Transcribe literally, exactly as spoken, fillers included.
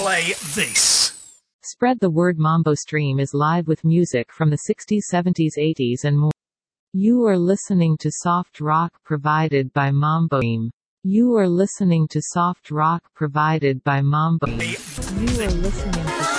play this. Spread the word. Mambo Stream is live with music from the sixties, seventies, eighties and more. You are listening to soft rock provided by Mambo Stream. You are listening to soft rock provided by Mambo Stream. You are listening to